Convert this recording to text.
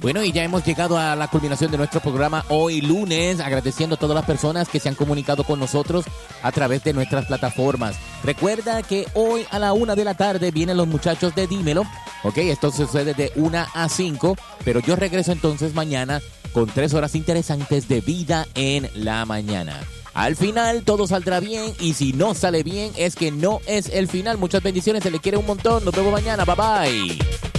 Bueno, y ya hemos llegado a la culminación de nuestro programa hoy lunes, agradeciendo a todas las personas que se han comunicado con nosotros a través de nuestras plataformas. Recuerda que hoy a la 1 de la tarde vienen los muchachos de Dímelo, ok, esto sucede de 1 a 5, pero yo regreso entonces mañana con 3 horas interesantes de vida en la mañana. Al final todo saldrá bien y si no sale bien es que no es el final. Muchas bendiciones, se le quiere un montón. Nos vemos mañana, bye bye.